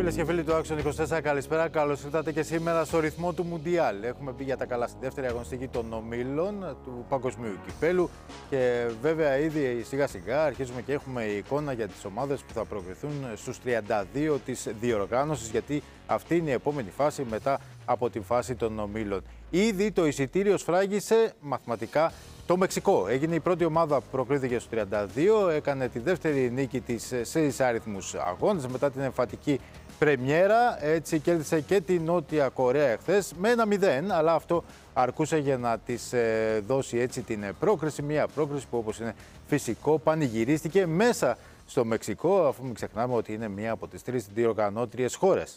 Φίλες και φίλοι του Action 24, καλησπέρα. Καλώς ήρθατε και σήμερα στο ρυθμό του Μουντιάλ. Έχουμε πει για τα καλά στη δεύτερη αγωνιστική των ομίλων του Παγκοσμίου Κυπέλου. Και βέβαια ήδη σιγά σιγά αρχίζουμε και έχουμε εικόνα για τις ομάδες που θα προκριθούν στους 32 της διοργάνωσης, γιατί αυτή είναι η επόμενη φάση μετά από τη φάση των ομίλων. Ήδη το εισιτήριο σφράγισε μαθηματικά το Μεξικό. Έγινε η πρώτη ομάδα που προκρίθηκε στους 32, έκανε τη δεύτερη νίκη της σε εισάριθμους αγώνες μετά την εμφατική πρεμιέρα. Έτσι κέρδισε και τη Νότια Κορέα εχθές με 1-0, αλλά αυτό αρκούσε για να της δώσει έτσι την πρόκριση. Μια πρόκριση που, όπως είναι φυσικό, πανηγυρίστηκε μέσα στο Μεξικό, αφού μην ξεχνάμε ότι είναι μία από τις τρεις διοργανώτριες χώρες.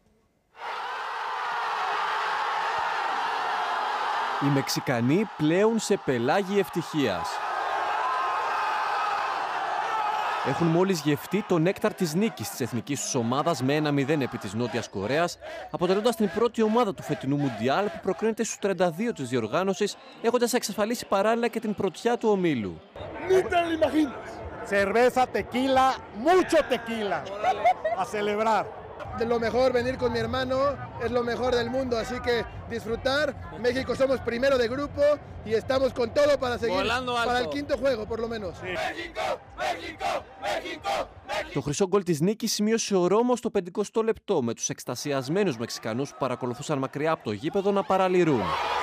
Οι Μεξικανοί πλέουν σε πελάγι ευτυχίας. Έχουν μόλις γευτεί το νέκταρ της νίκης της εθνικής τους ομάδας με 1-0 επί της Νότιας Κορέας, αποτελώντας την πρώτη ομάδα του φετινού Μουντιάλ που προκρίνεται στους 32 της διοργάνωσης, έχοντας εξασφαλίσει παράλληλα και την πρωτιά του ομίλου. Cerveza, tequila, mucho tequila. A celebrar. De lo mejor venir con mi hermano, es lo mejor del mundo, así que disfrutar. México somos primero de grupo y estamos con todo para seguir para el quinto juego, por lo menos. Sí. México, México, México, México. Το χρυσό γκολ της νίκης σημείωσε ο Ρώμος στο 50ο λεπτό, με τους εκστασιασμένους Μεξικανούς που παρακολουθούσαν μακριά από το γήπεδο να παραλυρούν.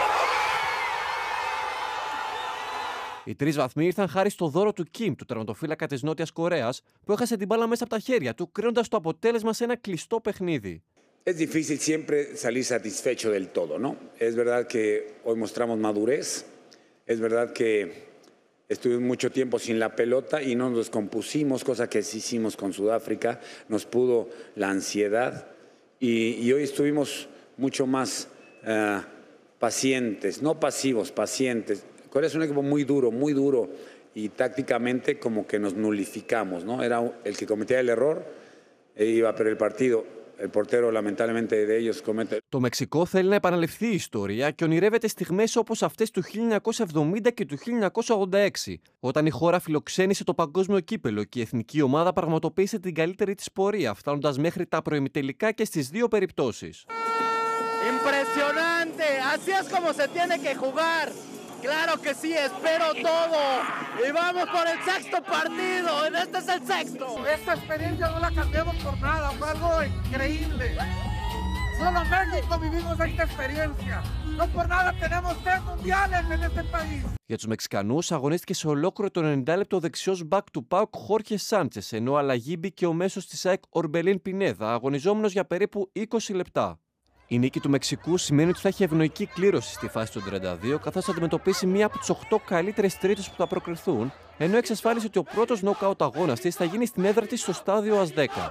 Οι τρεις βαθμοί ήρθαν χάρη στο δώρο του Κιμ, του τερματοφύλακα της Νότιας Κορέας, που έχασε την μπάλα μέσα από τα χέρια του, κρίνοντας το αποτέλεσμα σε ένα κλειστό παιχνίδι. Es difícil siempre salir satisfecho del todo, ¿no? Es verdad que hoy mostramos madurez, es verdad que estuvimos mucho tiempo sin la pelota y no nos descompusimos, cosa que sí hicimos con Sudáfrica, nos pudo la ansiedad y hoy estuvimos mucho más pacientes, no pasivos, pacientes. Corea es un equipo muy duro y tácticamente como que nos nulificamos, ¿no? Era el que cometía el error e iba a perder el partido. El portero, lamentablemente, de ellos comete. Το Μεξικό θέλει να επαναληφθεί η ιστορία και ονειρεύεται στιγμές όπως αυτές του 1970 και του 1986, όταν η χώρα φιλοξένησε το παγκόσμιο κύπελο και η εθνική ομάδα πραγματοποίησε την καλύτερη της πορεία, φτάνοντας μέχρι τα προημιτελικά και στις δύο περιπτώσεις. Impresionante, así es como se tiene que jugar. Claro que sí, espero todo. Y vamos por el sexto partido. Este es el sexto. Esta experiencia no la cambiamos por nada, fue algo increíble. Solo México vivimos esta experiencia. No por nada tenemos 3 mundiales en este país. Για τους Μεξικανούς αγωνίστηκε σε ολόκληρο το 90 λεπτό ο δεξιός μπακ του ΠΑΟΚ Χόρχε Σάντσες, ενώ αλλαγή μπήκε ο μέσος της ΑΕΚ Ορμπελίν Πινέδα, αγωνιζόμενος για περίπου 20 λεπτά. Η νίκη του Μεξικού σημαίνει ότι θα έχει ευνοϊκή κλήρωση στη φάση των 32, καθώς θα αντιμετωπίσει μία από τις 8 καλύτερες τρίτες που θα προκριθούν, ενώ εξασφάλισε ότι ο πρώτος νοκάουτ αγώνας της θα γίνει στην έδρα της στο στάδιο ΑΣ10.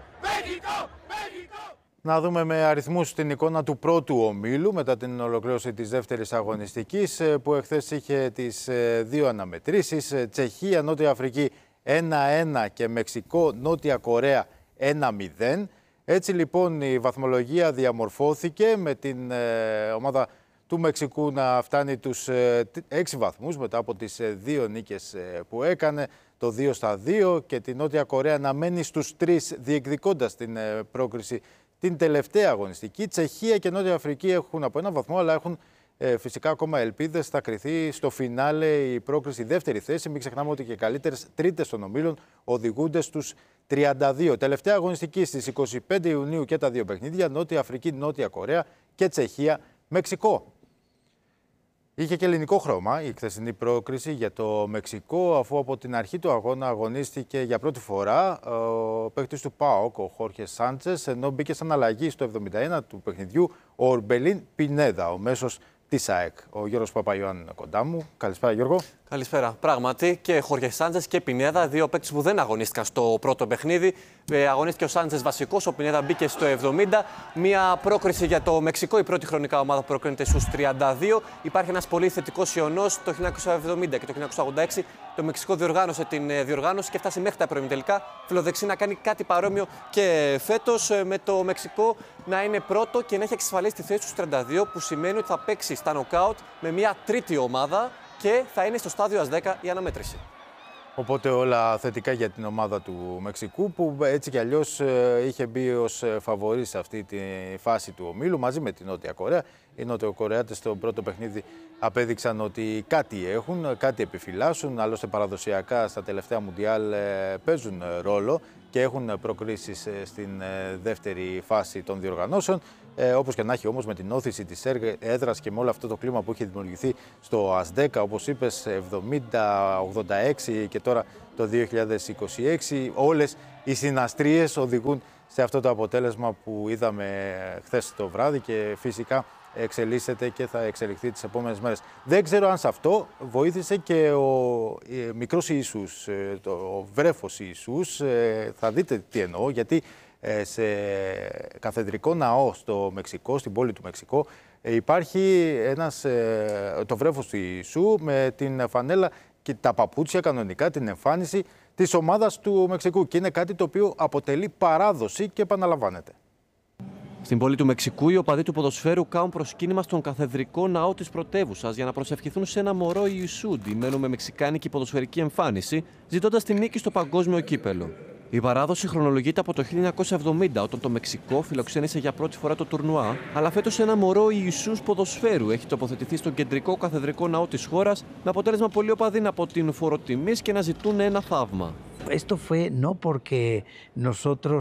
Να δούμε με αριθμούς την εικόνα του πρώτου ομίλου μετά την ολοκλήρωση της δεύτερης αγωνιστικής, που εχθές είχε τις δύο αναμετρήσεις. Τσεχία, Νότια Αφρική 1-1 και Μεξικό, Νότια Κορέα 1-0. Έτσι λοιπόν η βαθμολογία διαμορφώθηκε με την ομάδα του Μεξικού να φτάνει τους 6 βαθμούς μετά από τις 2 νίκες που έκανε, το 2-2, και την Νότια Κορέα να μένει στους 3 διεκδικώντας την πρόκριση την τελευταία αγωνιστική. Τσεχία και Νότια Αφρική έχουν από 1 βαθμό, αλλά έχουν φυσικά ακόμα ελπίδες. Θα κριθεί στο φινάλε η πρόκριση δεύτερη θέση. Μην ξεχνάμε ότι και οι καλύτερες τρίτες των ομίλων οδηγούνται στους 32. Τελευταία αγωνιστική στις 25 Ιουνίου και τα δύο παιχνίδια. Νότια Αφρική, Νότια Κορέα και Τσεχία, Μεξικό. Είχε και ελληνικό χρώμα η χθεσινή πρόκριση για το Μεξικό, αφού από την αρχή του αγώνα αγωνίστηκε για πρώτη φορά ο παίκτης του ΠΑΟΚ, ο Χόρχε Σάντσες, ενώ μπήκε σαν αλλαγή στο 71 του παιχνιδιού ο Ορμπελίν Πινέδα, ο μέσος της ΑΕΚ. Ο Γιώργος Παπαϊωάννου είναι κοντά μου. Καλησπέρα, Γιώργο. Καλησπέρα. Πράγματι, και Χόρχε Σάντσες και Πινέδα, δύο παίκτες που δεν αγωνίστηκαν στο πρώτο παιχνίδι. Αγωνίστηκε ο Σάντσες βασικός, ο Πινέδα μπήκε στο 70. Μία πρόκριση για το Μεξικό, η πρώτη χρονικά ομάδα που προκρίνεται στους 32. Υπάρχει ένας πολύ θετικός ιονός. Το 1970 και το 1986 το Μεξικό διοργάνωσε την διοργάνωση και φτάσει μέχρι τα προημιτελικά. Φιλοδεξεί να κάνει κάτι παρόμοιο και φέτος, με το Μεξικό να είναι πρώτο και να έχει εξασφαλίσει τη θέση στους 32, που σημαίνει ότι θα παίξει στα νοκάουτ με μια τρίτη ομάδα και θα είναι στο στάδιο ΑΣ10 η αναμέτρηση. Οπότε όλα θετικά για την ομάδα του Μεξικού, που έτσι κι αλλιώς είχε μπει ως φαβορί σε αυτή τη φάση του ομίλου μαζί με την Νότια Κορέα. Οι Νότιο-Κορεάτες στο πρώτο παιχνίδι απέδειξαν ότι κάτι έχουν, κάτι επιφυλάσσουν. Άλλωστε παραδοσιακά στα τελευταία Μουντιάλ παίζουν ρόλο και έχουν προκρίσεις στην δεύτερη φάση των διοργανώσεων. Όπως και να έχει όμως, με την όθηση της έδρας και με όλο αυτό το κλίμα που είχε δημιουργηθεί στο ΑΣΔΕΚΑ, όπως είπες, 70-86 και τώρα το 2026, όλες οι συναστρίες οδηγούν σε αυτό το αποτέλεσμα που είδαμε χθες το βράδυ και φυσικά εξελίσσεται και θα εξελιχθεί τις επόμενες μέρες. Δεν ξέρω αν σε αυτό βοήθησε και ο μικρός Ιησούς, το βρέφος Ιησούς. Θα δείτε τι εννοώ, γιατί σε καθεδρικό ναό στο Μεξικό, στην πόλη του Μεξικό, υπάρχει το βρέφος του Ιησού με την φανέλα και τα παπούτσια κανονικά, την εμφάνιση της ομάδας του Μεξικού. Και είναι κάτι το οποίο αποτελεί παράδοση και επαναλαμβάνεται. Στην πόλη του Μεξικού, οι οπαδοί του ποδοσφαίρου κάνουν προσκύνημα στον καθεδρικό ναό της πρωτεύουσας για να προσευχηθούν σε ένα μωρό Ιησού, ντυμένο με μεξικάνικη ποδοσφαιρική εμφάνιση, ζητώντας τη νίκη στο παγκόσμιο κύπελο. Η παράδοση χρονολογείται από το 1970, όταν το Μεξικό φιλοξένησε για πρώτη φορά το τουρνουά, αλλά φέτος ένα μωρό Ιησούς ποδοσφαίρου έχει τοποθετηθεί στον κεντρικό καθεδρικό ναό της χώρας, με αποτέλεσμα πολλοί οπαδοί να αποτείνουν φόρο τιμής και να ζητούν ένα θαύμα. Esto fue no porque nosotros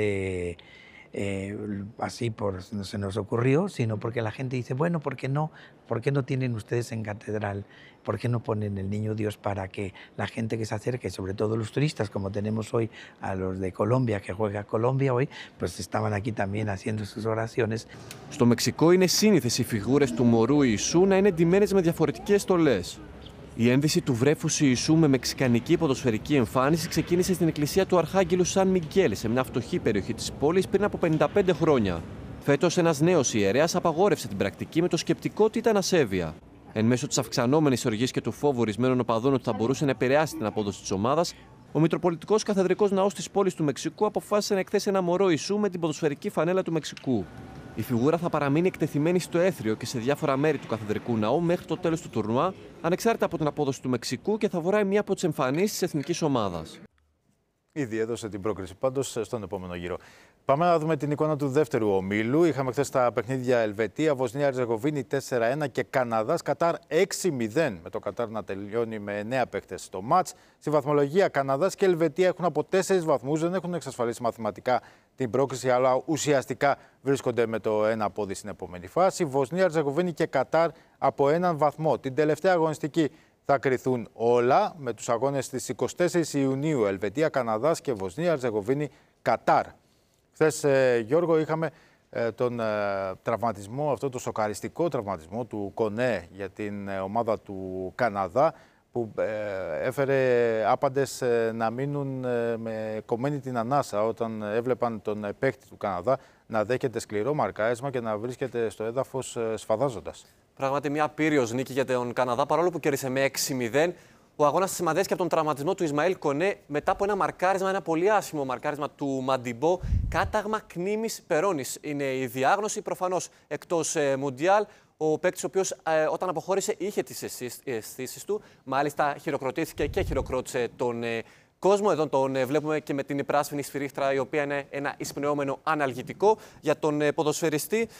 así se nos ocurrió, sino porque la gente dice, bueno, ¿por qué no tienen ustedes en catedral? ¿Por qué no ponen el Niño Dios para que la gente que se acerque, sobre todo los turistas, como tenemos hoy a los de Colombia, que juega Colombia hoy, pues estaban aquí también haciendo sus oraciones. Στο Μεξικό είναι σύνηθες οι φιγούρες του μωρού Ιησού να είναι ντυμένες με διαφορετικές στολές. Η ένδυση του βρέφους Ιησού με μεξικανική ποδοσφαιρική εμφάνιση ξεκίνησε στην εκκλησία του Αρχάγγελου Σαν Μιγγέλ, σε μια φτωχή περιοχή της πόλης, πριν από 55 χρόνια. Φέτος, ένας νέος ιερέας απαγόρευσε την πρακτική με το σκεπτικό ότι ήταν ασέβεια. Εν μέσω της αυξανόμενης οργής και του φόβου ορισμένων οπαδών ότι θα μπορούσε να επηρεάσει την απόδοση της ομάδας, ο Μητροπολιτικός Καθεδρικός Ναός της πόλης του Μεξικού αποφάσισε να εκθέσει ένα μωρό Ιησού με την ποδοσφαιρική φανέλα του Μεξικού. Η φιγούρα θα παραμείνει εκτεθειμένη στο έθριο και σε διάφορα μέρη του καθεδρικού ναού μέχρι το τέλος του τουρνουά, ανεξάρτητα από την απόδοση του Μεξικού, και θα βορράει μία από τις εμφανίσεις της εθνικής ομάδας. Ήδη έδωσε την πρόκριση πάντως στον επόμενο γύρο. Πάμε να δούμε την εικόνα του δεύτερου ομίλου. Είχαμε χθες τα παιχνίδια Ελβετία, Βοσνία, Ερζεγοβίνη 4-1 και Καναδάς, Κατάρ 6-0. Με το Κατάρ να τελειώνει με 9 παίκτες στο μάτς. Στη βαθμολογία, Καναδάς και Ελβετία έχουν από 4 βαθμούς, δεν έχουν εξασφαλίσει μαθηματικά την πρόκριση, αλλά ουσιαστικά βρίσκονται με το ένα πόδι στην επόμενη φάση. Βοσνία, Ερζεγοβίνη και Κατάρ από 1 βαθμό. Την τελευταία αγωνιστική θα κριθούν όλα με τους αγώνες της 24 Ιουνίου, Ελβετία, Καναδάς και Βοσνία, Ερζεγοβίνη, Κατάρ. Χθες, Γιώργο, είχαμε τον τραυματισμό, αυτό το σοκαριστικό τραυματισμό του Κονέ για την ομάδα του Καναδά, που έφερε άπαντες να μείνουν με κομμένη την ανάσα όταν έβλεπαν τον παίκτη του Καναδά να δέχεται σκληρό μαρκάρισμα και να βρίσκεται στο έδαφος σφαδάζοντας. Πράγματι, μια πύριος νίκη για τον Καναδά, παρόλο που κέρδισε με 6-0. Ο αγώνας σημαδεύτηκε από τον τραυματισμό του Ισμαήλ Κονέ μετά από ένα μαρκάρισμα, ένα πολύ άσχημο μαρκάρισμα του Μαντιμπό. Κάταγμα κνήμης περώνης είναι η διάγνωση. Προφανώς εκτός Μουντιάλ. Ο παίκτης, ο οποίος όταν αποχώρησε είχε τις αισθήσεις του. Μάλιστα, χειροκροτήθηκε και χειροκρότησε τον κόσμο. Εδώ τον βλέπουμε και με την πράσινη σφυρίχτρα, η οποία είναι ένα εισπνεώμενο αναλγητικό για τον ποδοσφαιριστή.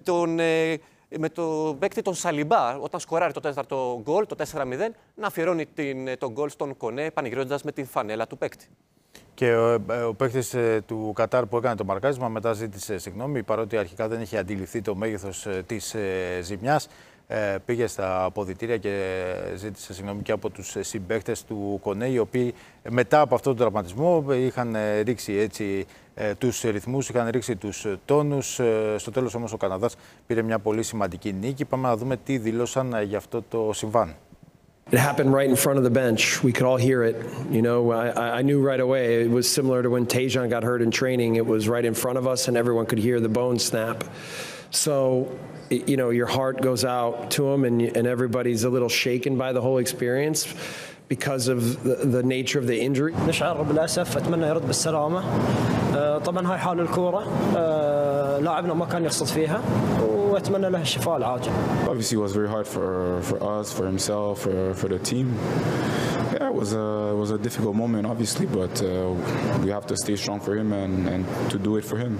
Με το παίκτη τον Σαλιμπά, όταν σκοράρει το 4ο γκολ, το 4-0, να αφιερώνει τον γκολ στον Κονέ, πανηγυρίζοντας με την φανέλα του παίκτη. Και ο παίκτης του Κατάρ που έκανε το μαρκάρισμα μετά ζήτησε συγγνώμη, παρότι αρχικά δεν είχε αντιληφθεί το μέγεθος της ζημιάς. Πήγε στα αποδυτήρια και ζήτησε συγγνώμη και από τους συμπαίκτες του Κονέ, οι οποίοι μετά από αυτόν τον τραυματισμό είχαν ρίξει έτσι τους ρυθμούς, είχαν ρίξει τους τόνους. Στο τέλος όμως ο Καναδάς πήρε μια πολύ σημαντική νίκη. Πάμε να δούμε τι δήλωσαν για αυτό το συμβάν. It happened right in front of the bench. We could all hear it. You know, I knew right away. It was similar to when Tajon got hurt in training. It was right in front of us and everyone could hear the bones snap. So, your heart goes out to him and everybody's a little shaken by the whole experience because of the nature of the injury. نشعر بالأسف أتمنى يرد بالسلامة. طبعا هاي حال الكورة لاعبنا ما كان يقصد فيها وأتمنى له الشفاء العاجل. Obviously it was very hard for us, for himself, for the team. Yeah, it was a difficult moment obviously, but we have to stay strong for him and to do it for him.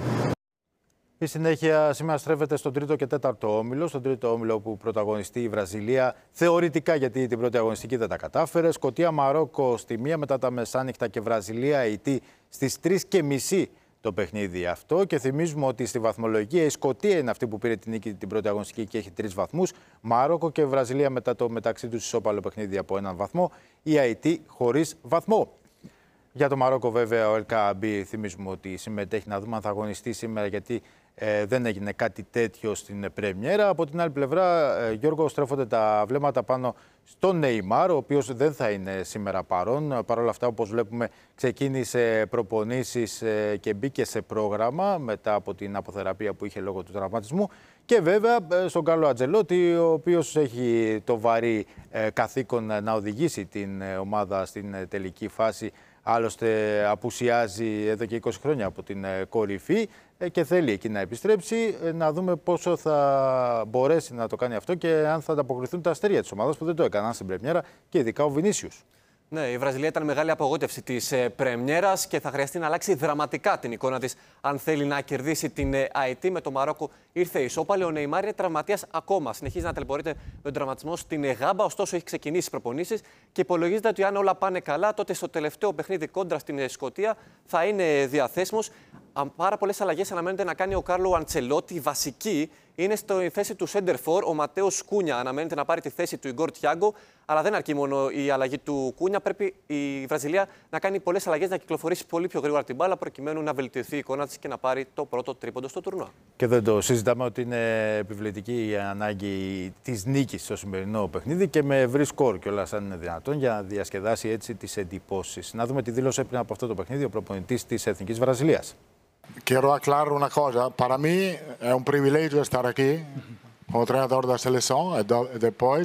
Η συνέχεια σήμερα στρέφεται στον τρίτο και τέταρτο όμιλο. Στον τρίτο όμιλο που πρωταγωνιστεί η Βραζιλία θεωρητικά, γιατί την πρώτη αγωνιστική δεν τα κατάφερε. Σκωτία-Μαρόκο στη 1 μετά τα μεσάνυχτα και Βραζιλία-Αιτή στις 3:30 το παιχνίδι αυτό. Και θυμίζουμε ότι στη βαθμολογία η Σκωτία είναι αυτή που πήρε την νίκη την πρώτη αγωνιστική και έχει 3 βαθμούς. Μαρόκο και Βραζιλία μετά το μεταξύ τους ισόπαλο παιχνίδι από 1 βαθμό. Η Αιτή χωρίς βαθμό. Για το Μαρόκο, βέβαια, ο Ελκαμπή θυμίζουμε ότι συμμετέχει, να δούμε αν θα αγωνιστεί σήμερα, γιατί δεν έγινε κάτι τέτοιο στην πρεμιέρα. Από την άλλη πλευρά, Γιώργο, στρέφονται τα βλέμματα πάνω στον Νεϊμάρ, ο οποίος δεν θα είναι σήμερα παρόν. Παρ' όλα αυτά, όπως βλέπουμε, ξεκίνησε προπονήσεις και μπήκε σε πρόγραμμα μετά από την αποθεραπεία που είχε λόγω του τραυματισμού. Και βέβαια στον Κάρλο Αντζελότη, ο οποίος έχει το βαρύ καθήκον να οδηγήσει την ομάδα στην τελική φάση. Άλλωστε απουσιάζει εδώ και 20 χρόνια από την κορυφή και θέλει εκεί να επιστρέψει. Να δούμε πόσο θα μπορέσει να το κάνει αυτό και αν θα ανταποκριθούν τα αστέρια της ομάδας που δεν το έκαναν στην πρεμιέρα και ειδικά ο Βινίσιους. Ναι, η Βραζιλία ήταν μεγάλη απογοήτευση της πρεμιέρας και θα χρειαστεί να αλλάξει δραματικά την εικόνα της αν θέλει να κερδίσει την Αιτή. Με το Μαρόκο ήρθε ισόπαλη. Ο Νεϊμάρ είναι τραυματίας ακόμα. Συνεχίζει να ταλαιπωρείται με τον τραυματισμό στην Γάμπα. Ωστόσο, έχει ξεκινήσει προπονήσεις και υπολογίζεται ότι αν όλα πάνε καλά, τότε στο τελευταίο παιχνίδι κόντρα στην Σκωτία θα είναι διαθέσιμος. Πάρα πολλές αλλαγές αναμένεται να κάνει ο Κάρλο Αντσελότη. Η βασική είναι στη θέση του Σέντερφορ. Ο Ματέος Κούνια αναμένεται να πάρει τη θέση του Ιγκόρ Τιάγκο. Αλλά δεν αρκεί μόνο η αλλαγή του Κούνια. Πρέπει η Βραζιλία να κάνει πολλές αλλαγές, να κυκλοφορήσει πολύ πιο γρήγορα την μπάλα, προκειμένου να βελτιωθεί η εικόνα της και να πάρει το πρώτο τρίποντο στο τουρνουά. Και δεν το συζητάμε ότι είναι επιβλητική η ανάγκη της νίκης στο σημερινό παιχνίδι και με ευρύ σκορ κιόλας, αν είναι δυνατόν, για να διασκεδάσει έτσι τις εντυπώσεις. Να δούμε τι δήλωσε πριν από αυτό το παιχνίδι ο προπονητής της Εθνικής Βραζιλίας. Quiero aclarar una cosa. Para mí es un privilegio estar aquí como treinador da seleção. Depois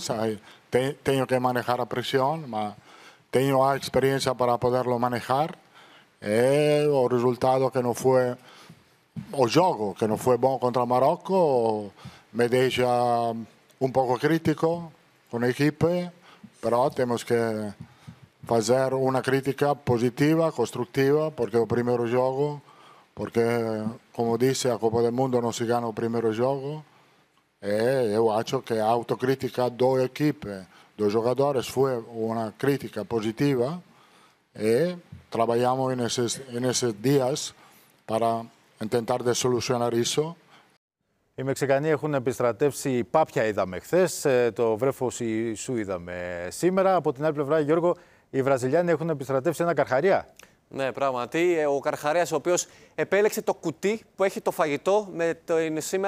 tenho que manejar a pressão, mas tenho a experiência para poderlo manejar. O resultado que não foi o jogo, que não foi bom contra o Marrocos, me deixa um pouco crítico com a equipe, però temos que fazer uma crítica positiva, construtiva, porque é o primeiro jogo. Porque, como disse, a Copa do Mundo não se ganha o primeiro jogo. Eu acho que a autocrítica da equipe, dos jogadores, foi uma crítica positiva. E trabalhamos nesses dias para tentar de solucionar isso. Οι Μεξικανοί έχουν επιστρατεύσει πάπια, είδαμε χθες. Το βρέφος Ιησού είδαμε σήμερα. Από την άλλη πλευρά, Γιώργο, οι Βραζιλιάνοι έχουν επιστρατεύσει ένα Καρχαρία. Ναι, πράγματι. Ο Καρχαρίας, ο οποίος επέλεξε το κουτί που έχει το φαγητό με το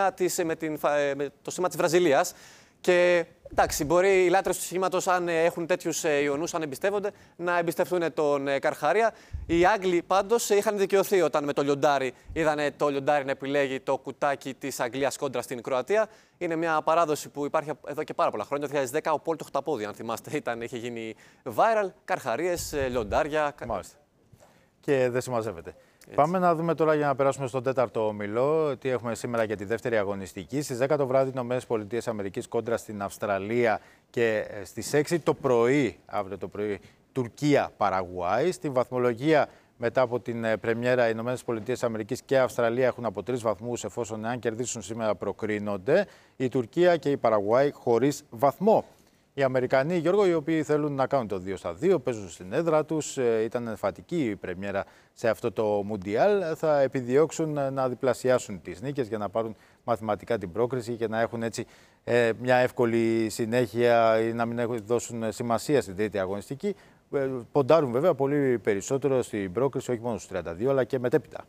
σήμα της Βραζιλίας. Και εντάξει, μπορεί οι λάτρες του σχήματος, αν έχουν τέτοιους ιονούς, αν εμπιστεύονται, να εμπιστευτούν τον Καρχαρία. Οι Άγγλοι πάντως είχαν δικαιωθεί όταν με το λιοντάρι είδανε το λιοντάρι να επιλέγει το κουτάκι της Αγγλίας κόντρα στην Κροατία. Είναι μια παράδοση που υπάρχει εδώ και πάρα πολλά χρόνια. Το 2010 ο Πολ το Χταπόδι, αν θυμάστε, είχε γίνει viral. Καρχαρίες, λιοντάρια. Μάλιστα. Και δεν συμμαζεύεται. Πάμε να δούμε τώρα, για να περάσουμε στον τέταρτο όμιλο, τι έχουμε σήμερα για τη δεύτερη αγωνιστική. Στις 10 το βράδυ, ΗΠΑ κόντρα στην Αυστραλία και στις 6 το πρωί, αύριο το πρωί, Τουρκία-Παραγουάη. Στη βαθμολογία, μετά από την πρεμιέρα, οι ΗΠΑ και η Αυστραλία έχουν από 3 βαθμούς, εφόσον αν κερδίσουν σήμερα προκρίνονται. Η Τουρκία και η Παραγουάη χωρίς βαθμό. Οι Αμερικανοί, Γιώργο, οι οποίοι θέλουν να κάνουν το 2-2, παίζουν στην έδρα τους, ήταν εμφατική η πρεμιέρα σε αυτό το Μουντιάλ, θα επιδιώξουν να διπλασιάσουν τις νίκες για να πάρουν μαθηματικά την πρόκριση και να έχουν έτσι μια εύκολη συνέχεια ή να μην δώσουν σημασία στην τρίτη αγωνιστική. Ποντάρουν βέβαια πολύ περισσότερο στην πρόκριση, όχι μόνο στους 32, αλλά και μετέπειτα.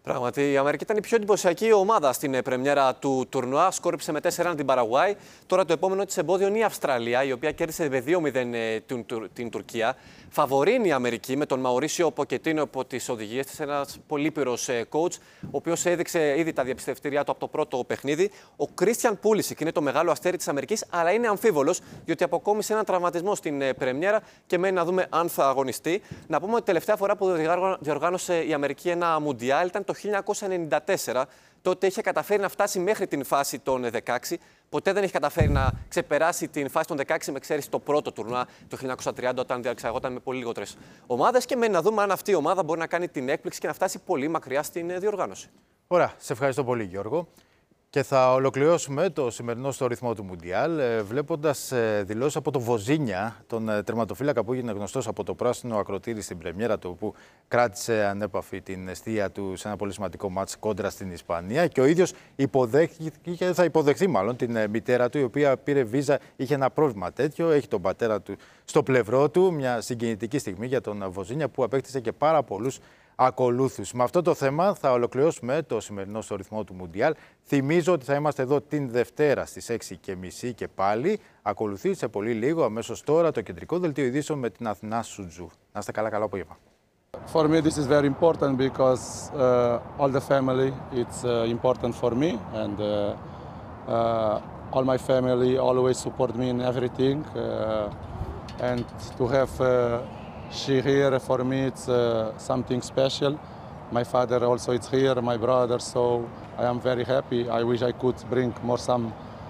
Πράγματι, η Αμερική ήταν η πιο εντυπωσιακή ομάδα στην πρεμιέρα του τουρνουά. Σκόρπισε με 4-1 την Παραγουάη. Τώρα το επόμενο της εμπόδιο είναι η Αυστραλία, η οποία κέρδισε με 2-0 την Τουρκία. Φαβορεί είναι η Αμερική με τον Μαουρίσιο Ποκετίνο από τις οδηγίες της, ένας πολύπειρος coach, ο οποίος έδειξε ήδη τα διαπιστευτήριά του από το πρώτο παιχνίδι. Ο Κρίστιαν Πούλισικ είναι το μεγάλο αστέρι της Αμερικής, αλλά είναι αμφίβολος, διότι αποκόμισε έναν τραυματισμό στην πρεμιέρα και μένει να δούμε αν θα αγωνιστεί. Να πούμε ότι τελευταία φορά που διοργάνωσε η Αμερική ένα Μουντιάλ ήταν το 1994. Τότε είχε καταφέρει να φτάσει μέχρι την φάση των 16. Ποτέ δεν έχει καταφέρει να ξεπεράσει την φάση των 16 με εξαίρεση το πρώτο τουρνουά το 1930, όταν διεξαγόταν με πολύ λιγότερες ομάδες. Και μένει να δούμε αν αυτή η ομάδα μπορεί να κάνει την έκπληξη και να φτάσει πολύ μακριά στην διοργάνωση. Ωραία, σε ευχαριστώ πολύ, Γιώργο. Και θα ολοκληρώσουμε το σημερινό στο ρυθμό του Μουντιάλ, βλέποντας δηλώσεις από τον Βοζίνια, τον τερματοφύλακα που έγινε γνωστός από το πράσινο ακροτήρι στην πρεμιέρα του, που κράτησε ανέπαφη την εστία του σε ένα πολύ σημαντικό μάτς κόντρα στην Ισπανία. Και ο ίδιος θα υποδεχθεί μάλλον την μητέρα του, η οποία πήρε βίζα, είχε ένα πρόβλημα τέτοιο. Έχει τον πατέρα του στο πλευρό του. Μια συγκινητική στιγμή για τον Βοζίνια, που απέκτησε και πάρα πολλούς ακολούθους. Με αυτό το θέμα θα ολοκληρώσουμε το σημερινό στο ρυθμό του Μουντιάλ. Θυμίζω ότι θα είμαστε εδώ την Δευτέρα στις 6:30 και πάλι. Ακολουθεί σε πολύ λίγο, αμέσως τώρα, το κεντρικό δελτίο ειδήσεων με την Αθηνά Σουτζού. Να είστε καλά, καλό απόγευμα. For me, this is very important because all the family, it's important for me, and all my family always support me in everything, and to have she here for me, it's something special. My father also is here, my brother, so I am very happy. I wish I could bring more some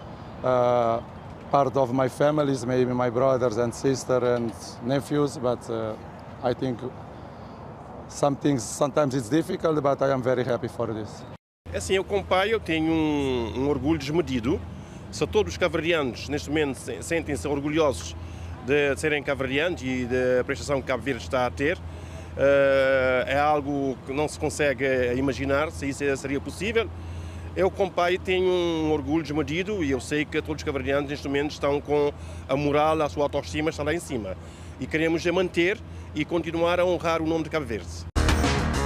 part of my families, maybe my brothers and sister and nephews, but I think sometimes it's difficult, but I am very happy for this. Assim, eu como pai, eu tenho orgulho desmedido. Se todos os cabo-verdianos neste momento sentem-se orgulhosos de serem cabo-verdianos e da prestação que Cabo Verde está a ter, é algo que não se consegue imaginar se isso seria possível. Eu, como pai, tenho orgulho desmedido e eu sei que todos os cabo-verdianos neste momento estão com a moral, a sua autoestima está lá em cima. E queremos manter e continuar a honrar o nome de Cabo Verde.